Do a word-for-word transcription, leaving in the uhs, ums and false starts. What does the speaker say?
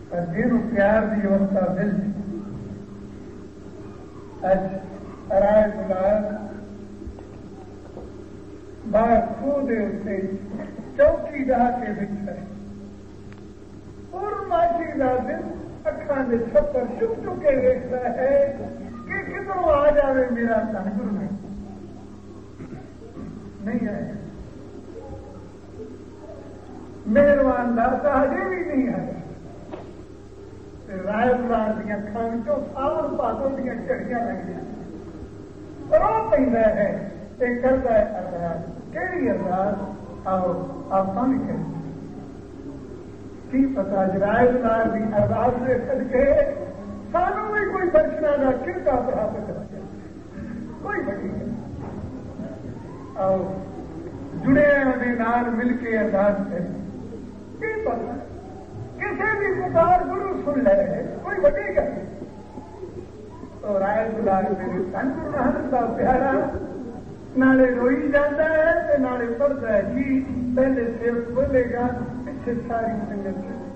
پر جنہوں پیار دی وقتا دل دی اج رائے گلاب باہر کھو دے اتنے چوکی ڈا کے بچھا ہے اور ماچی دا دل اکھاں دے چھپر چک چکے دیکھتا ہے کہ کدھروں آ جاوے میرا تنگر میں نہیں آیا مہربان داتا ہجے بھی نہیں آیا رائے گلاب دیا کھان چو ساون پاسوں دیا چڑیاں لگ گیا رو پہنتا ہے یہ کرتا ہے ارداس کہڑی ارداس آؤ آپ سمجھ کے کی پتا رائے گلاب کی ارداس سے کر کے سانوں میں کوئی درشنا کا کھڑکا پراپت کر کوئی بڑی ہے آؤ جڑے انہیں نال مل کے ارداس کریں کی پتا کسی بھی پکار گرو سن لے کوئی بڑی گل تو رائے گلاب میرے تن گرو کا پیارا نالے روئی جاتا ہے نالے پڑھتا ہے جی پہلے سیوک بولے گا پیچھے ساری سنگت